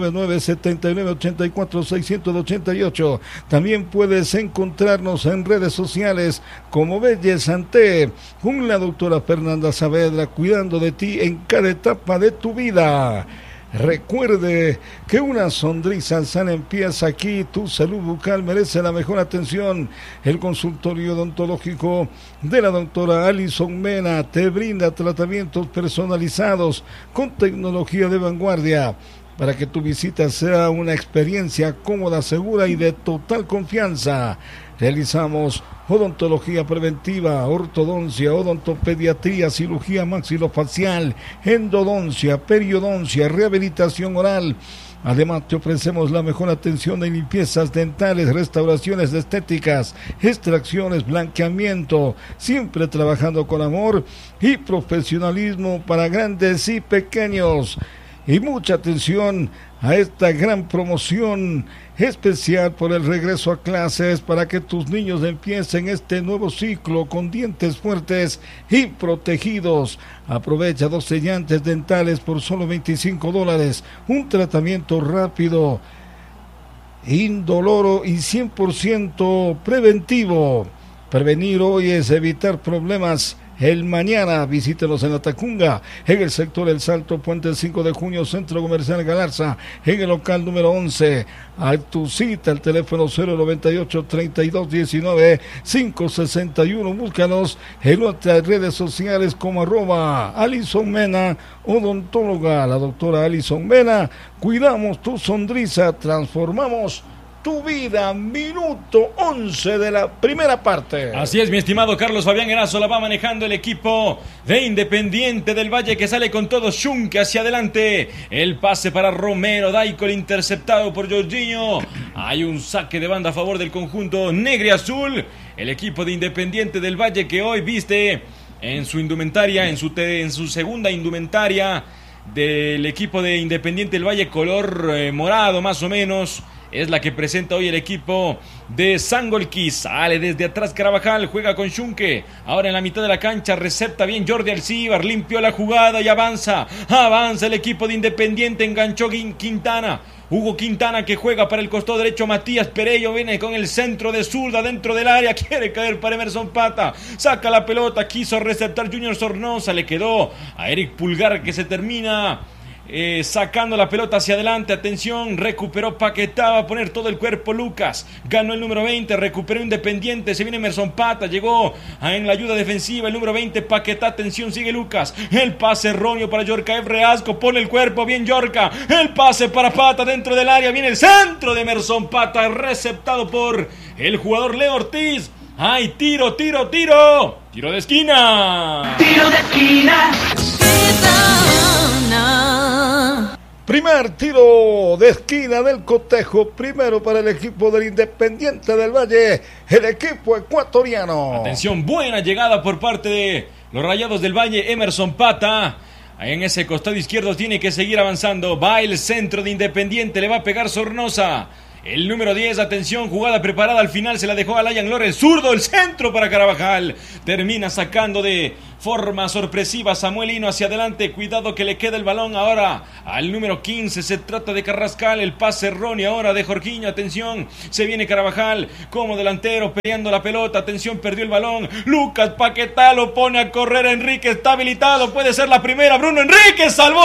099-7984-688. También puedes encontrarnos en redes sociales como Bellesanté, con la doctora Fernanda Saavedra, cuidando de ti en cada etapa de tu vida. Recuerde que una sonrisa sana empieza aquí. Tu salud bucal merece la mejor atención. El consultorio odontológico de la doctora Alison Mena te brinda tratamientos personalizados con tecnología de vanguardia para que tu visita sea una experiencia cómoda, segura y de total confianza. Realizamos odontología preventiva, ortodoncia, odontopediatría, cirugía maxilofacial, endodoncia, periodoncia, rehabilitación oral. Además, te ofrecemos la mejor atención en limpiezas dentales, restauraciones estéticas, extracciones, blanqueamiento, siempre trabajando con amor y profesionalismo para grandes y pequeños. Y mucha atención a esta gran promoción especial por el regreso a clases, para que tus niños empiecen este nuevo ciclo con dientes fuertes y protegidos. Aprovecha 2 sellantes dentales por solo $25, un tratamiento rápido, indoloro y 100% preventivo. Prevenir hoy es evitar problemas el mañana. Visítenos en la Tacunga, en el sector El Salto, Puente 5 de Junio, Centro Comercial Galarza, en el local número 11. A tu cita, el teléfono 098-3219-561. Búscanos en nuestras redes sociales como @Alison Mena, odontóloga. La doctora Alison Mena, cuidamos tu sonrisa, transformamos tu vida. Minuto 11 de la primera parte. Así es, mi estimado Carlos Fabián Erazo. La va manejando el equipo de Independiente del Valle, que sale con todo. Schunke hacia adelante. El pase para Romero. Daicol interceptado por Jorginho. Hay un saque de banda a favor del conjunto negro azul. El equipo de Independiente del Valle, que hoy viste en su indumentaria, en su segunda indumentaria del equipo de Independiente del Valle, color morado más o menos. Es la que presenta hoy el equipo de Sangolquí. Sale desde atrás Carvajal, juega con Schunke. Ahora en la mitad de la cancha, recepta bien Jordi Alcíbar, limpió la jugada y avanza. Avanza el equipo de Independiente, enganchó Quintana. Hugo Quintana, que juega para el costado derecho. Matías Perello viene con el centro de zurda dentro del área. Quiere caer para Emerson Pata. Saca la pelota, quiso receptar Junior Sornosa. Le quedó a Eric Pulgar, que se termina sacando la pelota hacia adelante. Atención, recuperó Paquetá, va a poner todo el cuerpo Lucas. Ganó el número 20, recuperó Independiente. Se viene Emerson Pata, llegó en la ayuda defensiva el número 20 Paquetá. Atención, sigue Lucas. El pase erróneo para Yorka Reasco, pone el cuerpo bien Yorka. El pase para Pata dentro del área. Viene el centro de Emerson Pata, receptado por el jugador Leo Ortiz. ¡Ay, tiro! ¡Tiro de esquina! ¡Tiro de esquina! Primer tiro de esquina del cotejo, primero para el equipo del Independiente del Valle, el equipo ecuatoriano. Atención, buena llegada por parte de los Rayados del Valle. Emerson Pata, en ese costado izquierdo, tiene que seguir avanzando. Va el centro de Independiente, le va a pegar Sornosa. El número 10, atención, jugada preparada al final, se la dejó a Layan Lore, zurdo, el centro para Carabajal. Termina sacando de forma sorpresiva Samuel Hino hacia adelante, cuidado que le queda el balón ahora al número 15, se trata de Carrascal, el pase erróneo ahora de Jorginho, atención, se viene Carabajal como delantero peleando la pelota, atención, perdió el balón, Lucas Paquetá lo pone a correr, Enrique está habilitado, puede ser la primera, Bruno Enrique, salvó,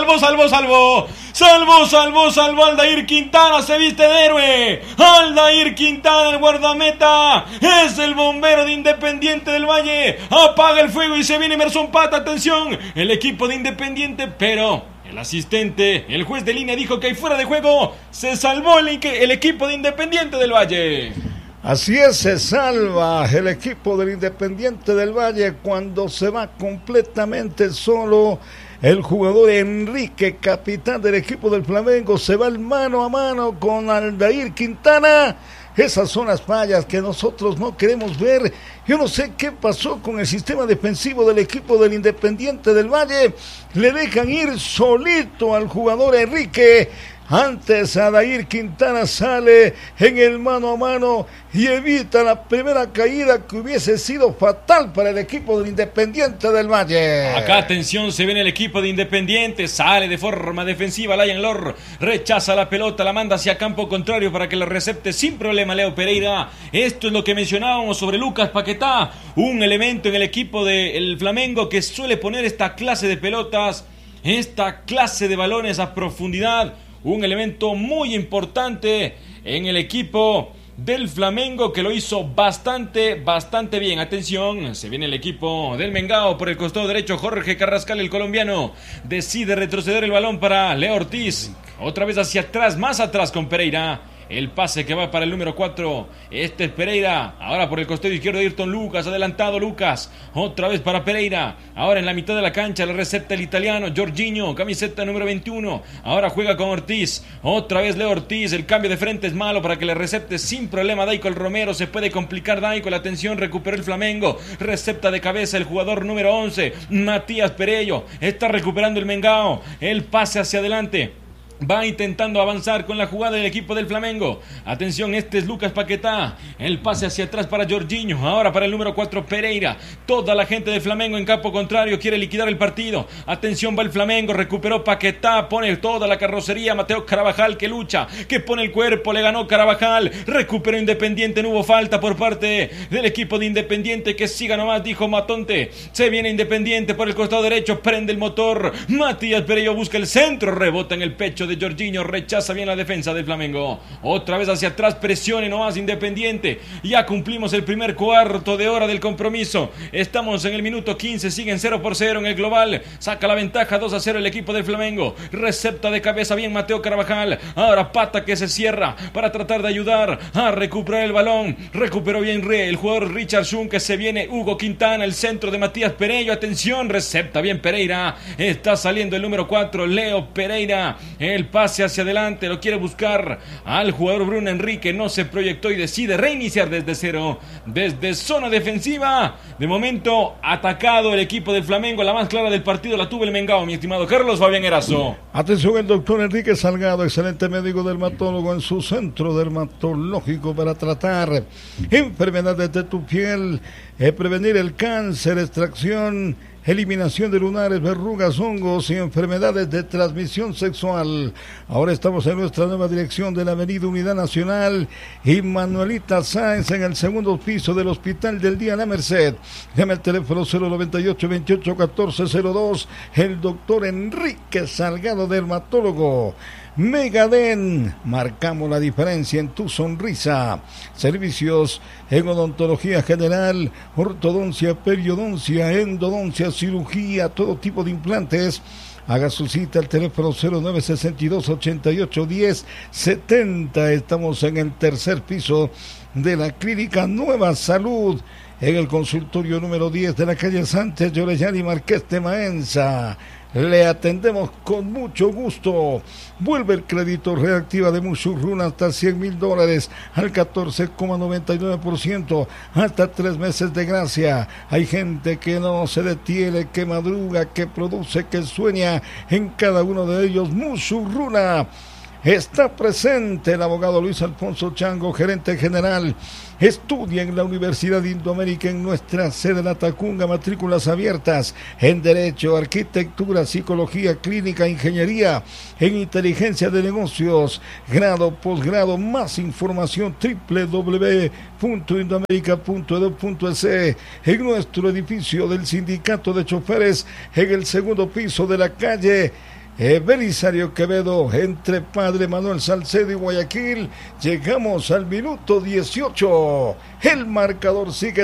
Aldair Quintana, se viste de héroe, Aldair Quintana, el guardameta, es el bombero de Independiente del Valle, apaga el fuego y se viene Emerson Pata, atención, el equipo de Independiente, pero el asistente, el juez de línea dijo que hay fuera de juego, se salvó el equipo de Independiente del Valle. Así es, se salva el equipo del Independiente del Valle cuando se va completamente solo. El jugador Enrique, capitán del equipo del Flamengo, se va el mano a mano con Aldair Quintana. Esas son las fallas que nosotros no queremos ver. Yo no sé qué pasó con el sistema defensivo del equipo del Independiente del Valle. Le dejan ir solito al jugador Enrique. Antes Aldair Quintana sale en el mano a mano y evita la primera caída que hubiese sido fatal para el equipo del Independiente del Valle. Acá atención, se viene el equipo de Independiente, sale de forma defensiva, Layan Lor rechaza la pelota, la manda hacia campo contrario para que la recepte sin problema Leo Pereira. Esto es lo que mencionábamos sobre Lucas Paquetá, un elemento en el equipo del Flamengo que suele poner esta clase de pelotas, esta clase de balones a profundidad. Un elemento muy importante en el equipo del Flamengo que lo hizo bastante bien. Atención, se viene el equipo del Mengao por el costado derecho. Jorge Carrascal, el colombiano, decide retroceder el balón para Leo Ortiz. Otra vez hacia atrás, más atrás con Pereira. El pase que va para el número 4. Este es Pereira. Ahora por el costado izquierdo de Ayrton Lucas. Adelantado Lucas. Otra vez para Pereira. Ahora en la mitad de la cancha la recepta el italiano Jorginho. Camiseta número 21. Ahora juega con Ortiz. Otra vez Leo Ortiz. El cambio de frente es malo para que le recepte sin problema Daiko el Romero. Se puede complicar Daiko. La atención, recuperó el Flamengo. Recepta de cabeza el jugador número 11. Matías Perello. Está recuperando el Mengao. El pase hacia adelante. Va intentando avanzar con la jugada del equipo del Flamengo. Atención, este es Lucas Paquetá. El pase hacia atrás para Jorginho. Ahora para el número 4 Pereira. Toda la gente del Flamengo en campo contrario quiere liquidar el partido. Atención, va el Flamengo. Recuperó Paquetá. Pone toda la carrocería. Mateo Carabajal que lucha, que pone el cuerpo. Le ganó Carabajal. Recuperó Independiente. No hubo falta por parte del equipo de Independiente. Que siga nomás, dijo Matonte. Se viene Independiente por el costado derecho. Prende el motor. Matías Perello busca el centro. Rebota en el pecho de Jorginho, rechaza bien la defensa del Flamengo. Otra vez hacia atrás, presione nomás Independiente. Ya cumplimos el primer cuarto de hora del compromiso. Estamos en el minuto 15, siguen 0-0 en el global. Saca la ventaja 2-0 el equipo del Flamengo. Recepta de cabeza bien Mateo Carvajal. Ahora Pata que se cierra para tratar de ayudar a recuperar el balón. Recuperó bien el jugador Richard Schun, que se viene Hugo Quintana, el centro de Matías Perello. Atención, recepta bien Pereira. Está saliendo el número 4, Leo Pereira. El pase hacia adelante, lo quiere buscar al jugador Bruno Enrique, no se proyectó y decide reiniciar desde cero, desde zona defensiva. De momento atacado el equipo del Flamengo, la más clara del partido la tuvo el Mengao, mi estimado Carlos Fabián Erazo. Atención, el doctor Enrique Salgado, excelente médico dermatólogo en su centro dermatológico para tratar enfermedades de tu piel, prevenir el cáncer, extracción, eliminación de lunares, verrugas, hongos y enfermedades de transmisión sexual. Ahora estamos en nuestra nueva dirección de la Avenida Unidad Nacional y Manuelita Sáenz en el segundo piso del Hospital del Día La Merced. Llama al teléfono 098-28-1402. El doctor Enrique Salgado, dermatólogo. Megaden, marcamos la diferencia en tu sonrisa. Servicios en odontología general, ortodoncia, periodoncia, endodoncia, cirugía, todo tipo de implantes. Haga su cita al teléfono 0962-8810-70. Estamos en el tercer piso de la Clínica Nueva Salud, en el consultorio número 10 de la calle Sánchez de Orellana y Marqués de Maenza. Le atendemos con mucho gusto. Vuelve el crédito, reactiva de Musurruna hasta $100,000 al 14,99%, hasta 3 meses de gracia. Hay gente que no se detiene, que madruga, que produce, que sueña. En cada uno de ellos, Musurruna. Está presente el abogado Luis Alfonso Chango, gerente general. Estudia en la Universidad Indoamérica en nuestra sede La Tacunga, matrículas abiertas en Derecho, Arquitectura, Psicología Clínica, Ingeniería, en Inteligencia de Negocios, grado, posgrado. Más información www.indoamerica.edu.es, en nuestro edificio del Sindicato de Choferes, en el segundo piso de la calle Belisario Quevedo, entre Padre Manuel Salcedo y Guayaquil. Llegamos al minuto 18. El marcador sigue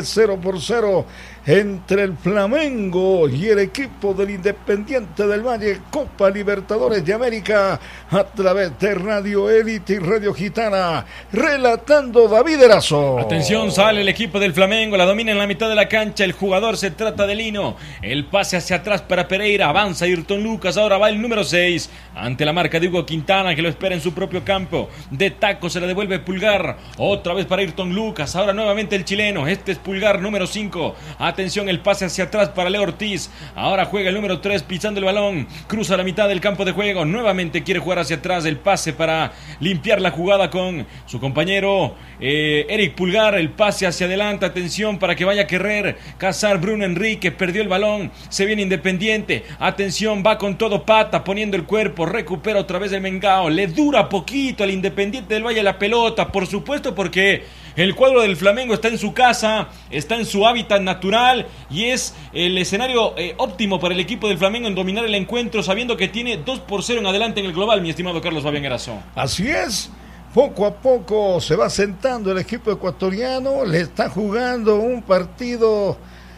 0-0 entre el Flamengo y el equipo del Independiente del Valle, Copa Libertadores de América, a través de Radio Élite y Radio Gitana, relatando David Erazo. Atención, sale el equipo del Flamengo, la domina en la mitad de la cancha, el jugador se trata de Lino, el pase hacia atrás para Pereira, avanza Ayrton Lucas, ahora va el número 6, ante la marca de Hugo Quintana, que lo espera en su propio campo, de taco se la devuelve Pulgar, otra vez para Ayrton Lucas, ahora nuevamente el chileno, este es Pulgar, número 5, atención, el pase hacia atrás para Leo Ortiz, ahora juega el número 3 pisando el balón, cruza la mitad del campo de juego, nuevamente quiere jugar hacia atrás, el pase para limpiar la jugada con su compañero Eric Pulgar, el pase hacia adelante, atención para que vaya a querer cazar Bruno Enrique, perdió el balón, se viene Independiente, atención, va con todo Pata, poniendo el cuerpo, recupera otra vez el Mengao, le dura poquito al Independiente del Valle la pelota, por supuesto, porque el cuadro del Flamengo está en su casa, está en su hábitat natural y es el escenario óptimo para el equipo del Flamengo en dominar el encuentro, sabiendo que tiene 2-0 en adelante en el global, mi estimado Carlos Fabián Erazo. Así es, poco a poco se va sentando el equipo ecuatoriano, le está jugando un partido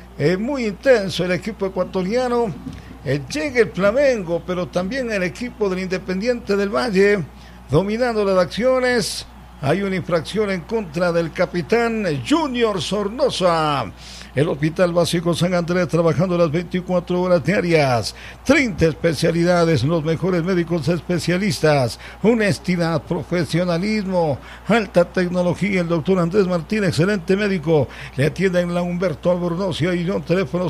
muy intenso el equipo ecuatoriano. Llega el Flamengo, pero también el equipo del Independiente del Valle, dominando las acciones. Hay una infracción en contra del capitán Junior Sornosa. El Hospital Básico San Andrés trabajando las 24 horas diarias, 30 especialidades, los mejores médicos especialistas, honestidad, profesionalismo, alta tecnología. El doctor Andrés Martín, excelente médico, le atiende en la Humberto Albornoz y Ayllón, teléfono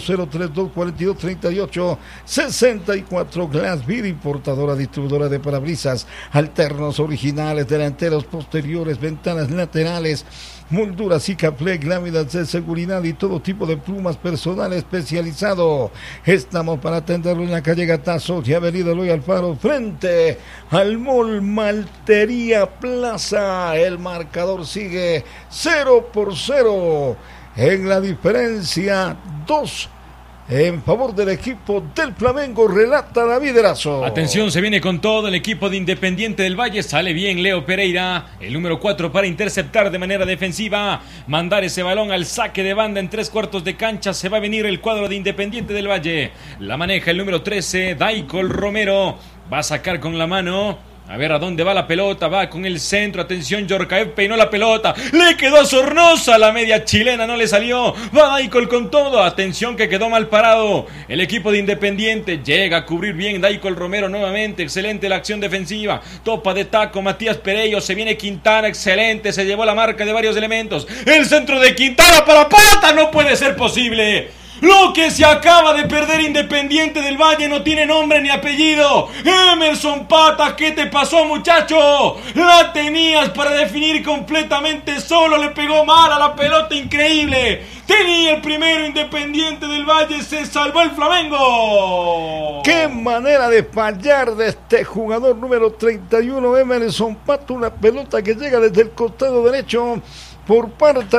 032-42-38-64. Glassbeer, importadora, distribuidora de parabrisas, alternos originales, delanteros, posteriores, ventanas laterales, molduras, Cicaflex, láminas de seguridad y todo tipo de plumas personal especializado. Estamos para atenderlo en la calle Gatazo y avenida Eloy Alfaro, frente al Mall Maltería Plaza. El marcador sigue 0-0 en la diferencia, 2 en favor del equipo del Flamengo, relata David Erazo. Atención, se viene con todo el equipo de Independiente del Valle, sale bien Leo Pereira, el número 4 para interceptar de manera defensiva, mandar ese balón al saque de banda en 3/4 de cancha, se va a venir el cuadro de Independiente del Valle, la maneja el número 13, Daicol Romero, va a sacar con la mano. A ver a dónde va la pelota, va con el centro, atención, Yorcaev peinó la pelota, le quedó a Sornosa, la media chilena no le salió, va Daicol con todo, atención que quedó mal parado, el equipo de Independiente llega a cubrir bien Daicol Romero nuevamente, excelente la acción defensiva, topa de taco Matías Perello, se viene Quintana, excelente, se llevó la marca de varios elementos, el centro de Quintana para Pata, no puede ser posible. Lo que se acaba de perder Independiente del Valle no tiene nombre ni apellido. Emerson Pata, ¿qué te pasó, muchacho? La tenías para definir completamente solo, le pegó mal a la pelota, increíble. Tenía el primero Independiente del Valle, se salvó el Flamengo. Qué manera de fallar de este jugador número 31, Emerson Pata, una pelota que llega desde el costado derecho. Por parte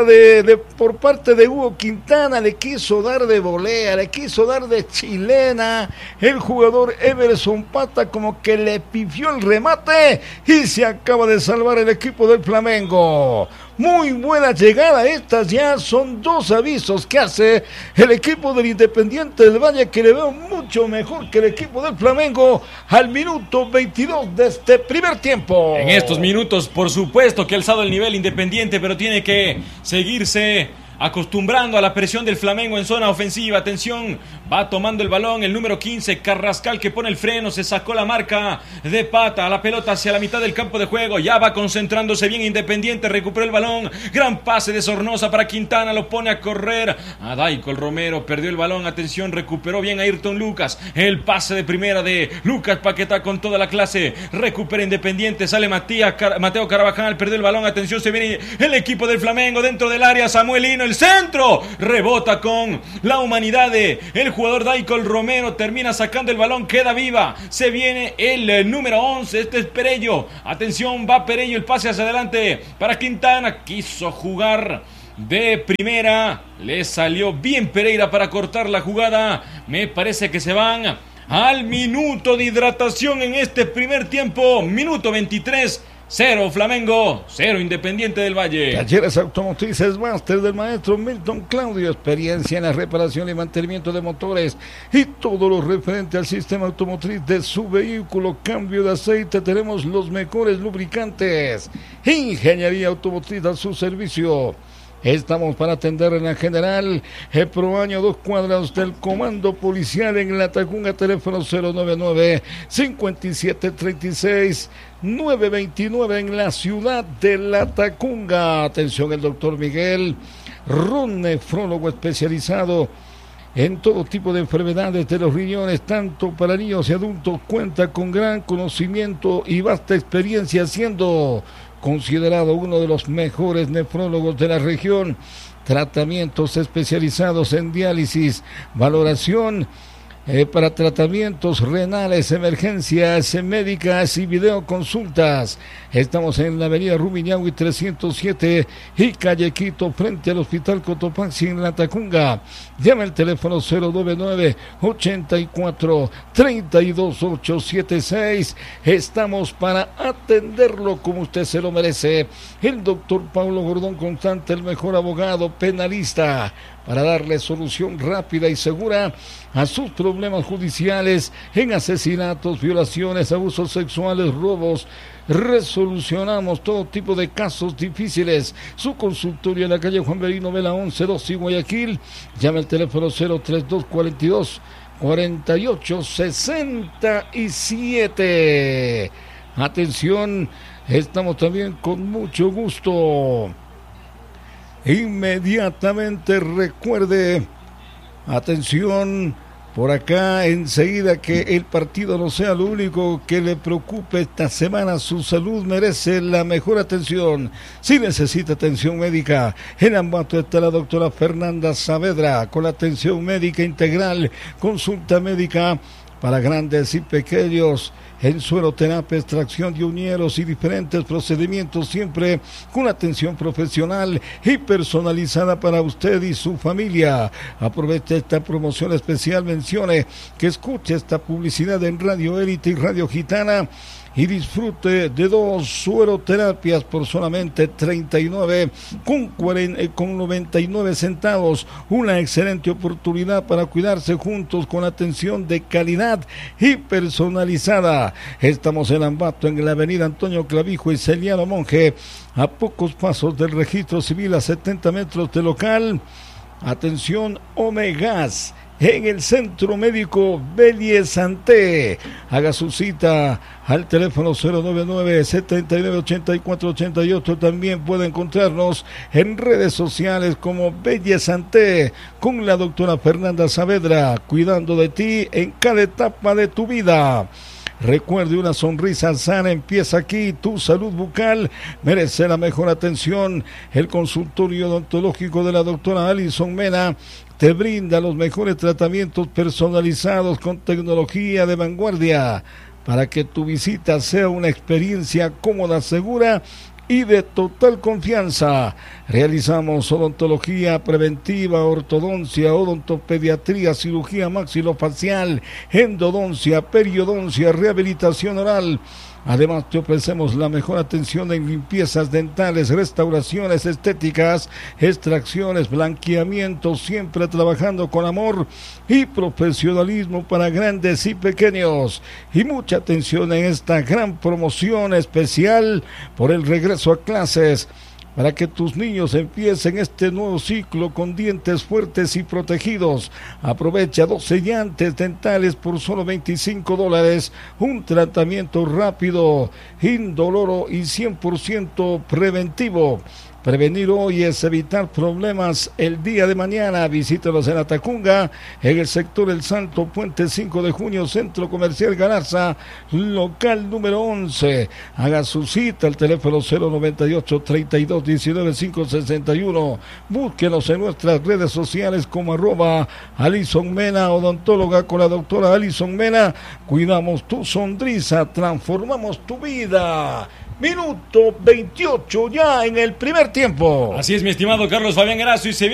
de Hugo Quintana, le quiso dar de volea, le quiso dar de chilena. El jugador Emerson Pata como que le pifió el remate y se acaba de salvar el equipo del Flamengo. Muy buena llegada, estas ya son 2 avisos que hace el equipo del Independiente del Valle, que le veo mucho mejor que el equipo del Flamengo al minuto 22 de este primer tiempo. En estos minutos, por supuesto que ha alzado el nivel Independiente, pero tiene que seguirse acostumbrando a la presión del Flamengo en zona ofensiva. Atención, va tomando el balón el número 15, Carrascal, que pone el freno, se sacó la marca de pata, la pelota hacia la mitad del campo de juego, ya va concentrándose bien Independiente, recuperó el balón, gran pase de Sornosa para Quintana, lo pone a correr a Daicol Romero, perdió el balón, atención, recuperó bien a Ayrton Lucas, el pase de primera de Lucas Paquetá con toda la clase, recupera Independiente, sale Mateo Carvajal, perdió el balón, atención, se viene el equipo del Flamengo dentro del área, Samuel Lino, el centro, rebota con la humanidad de el jugador Daicol Romero, termina sacando el balón, queda viva, se viene el número 11, este es Perello, atención, va Perello, el pase hacia adelante para Quintana, quiso jugar de primera, le salió bien Pereira para cortar la jugada, me parece que se van al minuto de hidratación en este primer tiempo, minuto 23, 0 Flamengo, 0 Independiente del Valle. Talleres Automotrices Máster del maestro Milton Claudio, experiencia en la reparación y mantenimiento de motores y todo lo referente al sistema automotriz de su vehículo, cambio de aceite, tenemos los mejores lubricantes, ingeniería automotriz a su servicio. Estamos para atender en la general Pro Año, 2 cuadras del comando policial en La Tacunga, teléfono 099-5736-929 en la ciudad de La Tacunga. Atención, el doctor Miguel Ron, nefrólogo especializado en todo tipo de enfermedades de los riñones, tanto para niños y adultos, cuenta con gran conocimiento y vasta experiencia, siendo considerado uno de los mejores nefrólogos de la región. Tratamientos especializados en diálisis, valoración para tratamientos renales, emergencias médicas y videoconsultas. Estamos en la avenida Rumiñahui 307 y calle Quito, frente al Hospital Cotopaxi en La Tacunga. Llama el teléfono 099-84-32876. Estamos para atenderlo como usted se lo merece. El doctor Pablo Gordón Constante, el mejor abogado penalista, para darle solución rápida y segura a sus problemas judiciales en asesinatos, violaciones, abusos sexuales, robos. Resolucionamos todo tipo de casos difíciles. Su consultorio en la calle Juan Berino Vela 11-2 y Guayaquil. Llama al teléfono 032-42-48-67. Atención, estamos también con mucho gusto. Inmediatamente recuerde, atención, por acá enseguida, que el partido no sea lo único que le preocupe esta semana. Su salud merece la mejor atención. Si necesita atención médica, en Ambato está la doctora Fernanda Saavedra con la atención médica integral, consulta médica para grandes y pequeños, en sueroterapia, extracción de uñeros y diferentes procedimientos, siempre con atención profesional y personalizada para usted y su familia. Aproveche esta promoción especial, mencione que escuche esta publicidad en Radio Élite y Radio Gitana y disfrute de 2 sueroterapias por solamente 39,99 centavos. Una excelente oportunidad para cuidarse juntos con atención de calidad y personalizada. Estamos en Ambato, en la avenida Antonio Clavijo y Celiano Monje, a pocos pasos del registro civil, a 70 metros del local. Atención, Omegas, en el Centro Médico Belliezanté. Haga su cita al teléfono 099-798488. También puede encontrarnos en redes sociales como Belliezanté, con la doctora Fernanda Saavedra, cuidando de ti en cada etapa de tu vida. Recuerde, una sonrisa sana empieza aquí. Tu salud bucal merece la mejor atención. El consultorio odontológico de la doctora Alison Mena te brinda los mejores tratamientos personalizados con tecnología de vanguardia para que tu visita sea una experiencia cómoda, segura y de total confianza. Realizamos odontología preventiva, ortodoncia, odontopediatría, cirugía maxilofacial, endodoncia, periodoncia, rehabilitación oral. Además, te ofrecemos la mejor atención en limpiezas dentales, restauraciones estéticas, extracciones, blanqueamientos, siempre trabajando con amor y profesionalismo para grandes y pequeños. Y mucha atención en esta gran promoción especial por el regreso a clases. para que tus niños empiecen este nuevo ciclo con dientes fuertes y protegidos. Aprovecha 12 llantes dentales por solo $25, un tratamiento rápido, indoloro y 100% preventivo. Prevenir hoy es evitar problemas el día de mañana. Visítalos en Atacunga, en el sector El Salto, Puente 5 de Junio, Centro Comercial Galarza, local número 11. Haga su cita al teléfono 098-3219-561. Búsquenos en nuestras redes sociales como @Alison Mena, odontóloga con la doctora Alison Mena. Cuidamos tu sonrisa, transformamos tu vida. Minuto 28 ya en el primer tiempo. Así es, mi estimado Carlos Fabián Erazo, y se viene